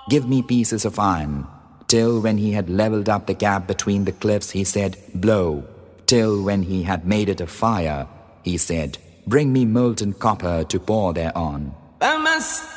Give me pieces of iron. Till when he had leveled up the gap between the cliffs, he said, Blow. Till when he had made it a fire, he said, Bring me molten copper to pour thereon.